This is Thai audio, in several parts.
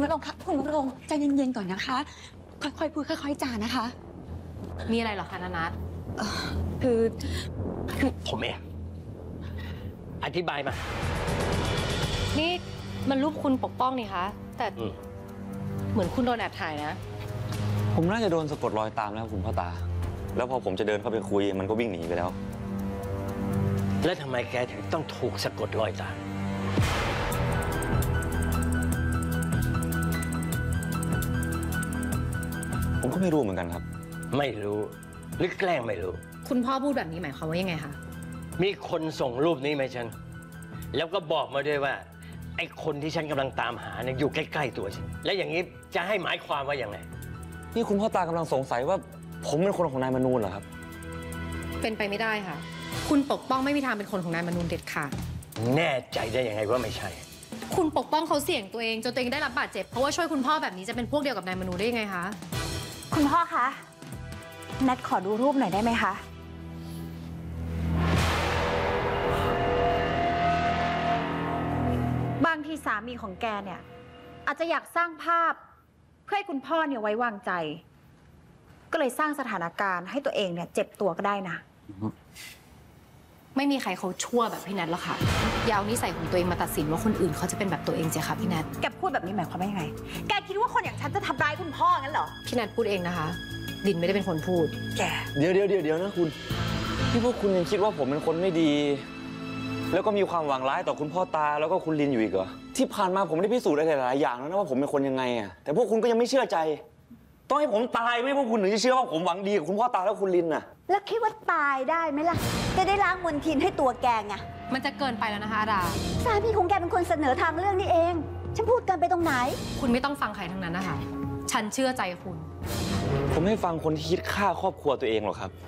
วรงค์คะคุณวรงค์ใจเย็นๆก่อนนะคะค่อยๆพูดค่อยๆจานะคะมีอะไรหรอคะนัทคือผมเองอธิบายมานี่มันรูปคุณปกป้องนี่คะแต่เหมือนคุณโดนแอบถ่ายนะผมน่าจะโดนสะกดรอยตามแล้วคุณพ่อตาแล้วพอผมจะเดินเข้าไปคุยมันก็วิ่งหนีไปแล้วแล้วทำไมแกถึงต้องถูกสะกดรอยตามผมก็ไม่รู้เหมือนกันครับไม่รู้หรือแกล้งไม่รู้คุณพ่อพูดแบบนี้หมายความว่ายังไงคะมีคนส่งรูปนี้มาฉันแล้วก็บอกมาด้วยว่าไอ้คนที่ฉันกำลังตามหาเนี่ยอยู่ใกล้ๆตัวฉันและอย่างนี้จะให้หมายความว่าอย่างไรนี่คุณพ่อตากำลังสงสัยว่าผมเป็นคนของนายมนูนเหรอครับเป็นไปไม่ได้ค่ะคุณปกป้องไม่มีทางเป็นคนของนายมนูนเด็ดขาดแน่ใจได้ยังไงว่าไม่ใช่คุณปกป้องเขาเสี่ยงตัวเองจนตัวเองได้รับบาดเจ็บเพราะว่าช่วยคุณพ่อแบบนี้จะเป็นพวกเดียวกับนายมนูนได้ยังไงคะคุณพ่อคะนัดขอดูรูปหน่อยได้ไหมคะบางทีสามีของแกเนี่ยอาจจะอยากสร้างภาพเพื่อให้คุณพ่อเนี่ยไว้วางใจก็เลยสร้างสถานการณ์ให้ตัวเองเนี่ยเจ็บตัวก็ได้นะไม่มีใครเขาชั่วแบบพี่นัทหรอกค่ะอย่าเอานิสัยของตัวเองมาตัดสินว่าคนอื่นเขาจะเป็นแบบตัวเองเสียค่ะพี่นัทแกพูดแบบนี้หมายความว่ายังไงแกคิดว่าคนอย่างฉันจะทำร้ายคุณพ่องั้นเหรอพี่นัทพูดเองนะคะดินไม่ได้เป็นคนพูดแกเดี๋ยวนะคุณที่พวกคุณยังคิดว่าผมเป็นคนไม่ดีแล้วก็มีความหวังร้ายต่อคุณพ่อตาแล้วก็คุณลินอยู่อีกเหรอที่ผ่านมาผมได้พิสูจน์อะไรหลายอย่างแล้วนะว่าผมเป็นคนยังไงอ่ะแต่พวกคุณก็ยังไม่เชื่อใจต้องให้ผมตายไหมพวกคุณถึงจะเชื่อว่าผมหวังดีกับคุณพ่อตาแล้วคุณลินน่ะแล้วคิดว่าตายได้ไหมล่ะจะได้ล้างมลทินให้ตัวแกไงมันจะเกินไปแล้วนะคะอาดาสามีของแกเป็นคนเสนอทางเรื่องนี้เองฉันพูดเกินไปตรงไหนคุณไม่ต้องฟังใครทั้งนั้นนะคะฉันเชื่อใจคุณผมไม่ฟังคนที่คิดฆ่าครอบครัวตัวเองหรอกครับ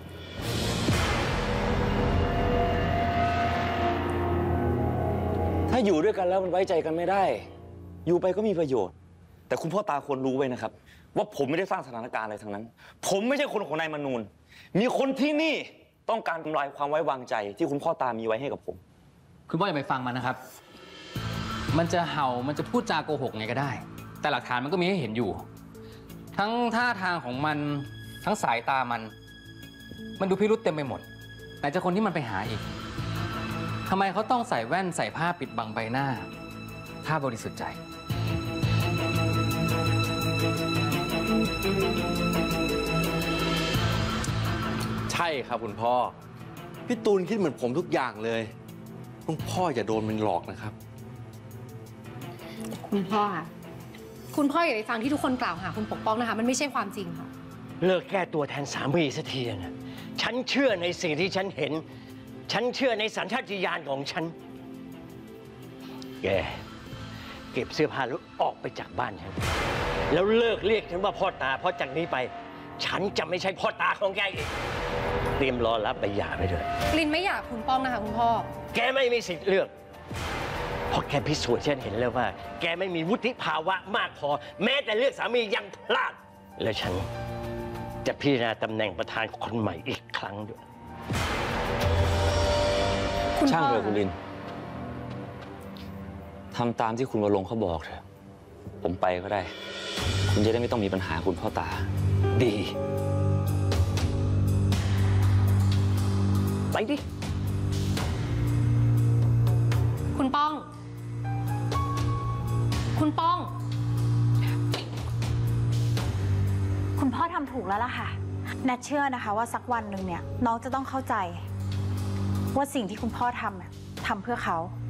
ถ้าอยู่ด้วยกันแล้วมันไว้ใจกันไม่ได้อยู่ไปก็มีประโยชน์แต่คุณพ่อตาควรรู้ไว้นะครับว่าผมไม่ได้สร้างสถานการณ์อะไรทั้งนั้นผมไม่ใช่คนของนายมนูนมีคนที่นี่ต้องการทำลายความไว้วางใจที่คุณพ่อตามีไว้ให้กับผมคุณพ่ออย่าไปฟังมันนะครับมันจะเห่ามันจะพูดจาโกหกไงก็ได้แต่หลักฐานมันก็มีให้เห็นอยู่ทั้งท่าทางของมันทั้งสายตามันดูพิรุษเต็มไปหมดไหนจะคนที่มันไปหาอีกทำไมเขาต้องใส่แว่นใส่ผ้าปิดบังใบหน้าถ้าบริสุทธิ์ใจใช่ครับคุณพ่อพี่ตูนคิดเหมือนผมทุกอย่างเลยคุณพ่ออย่าโดนมันหลอกนะครับคุณพ่อค่ะคุณพ่ออย่าไปฟังที่ทุกคนกล่าวหาคุณปกป้องนะคะมันไม่ใช่ความจริงค่ะเลิกแก้ตัวแทนสามีสักทีนะฉันเชื่อในสิ่งที่ฉันเห็นฉันเชื่อในสัญชาตญาณของฉันแกเก็บเสื้อผ้าแล้วออกไปจากบ้านฉันแล้วเลิกเรียกฉันว่าพ่อตาเพราะจากนี้ไปฉันจะไม่ใช่พ่อตาของแกอีกเตรียมรอรับใบหย่าไปด้วยลินไม่อยากคุณป้องนะคะคุณพ่อแกไม่มีสิทธิ์เลือกเพราะแกพิสูจน์ฉันเห็นแล้วว่าแกไม่มีวุฒิภาวะมากพอแม้แต่เลือกสามียังพลาดและฉันจะพิจารณาตำแหน่งประธานคนใหม่อีกครั้งด้วยช่างเถอะคุณลินทำตามที่คุณวรงค์เขาบอกเถอะผมไปก็ได้คุณจะได้ไม่ต้องมีปัญหาคุณพ่อตาดีไปดิคุณป้องคุณป้องคุณพ่อทำถูกแล้วล่ะค่ะนัทเชื่อนะคะว่าสักวันหนึ่งเนี่ยน้องจะต้องเข้าใจว่าสิ่งที่คุณพ่อทำเพื่อเขา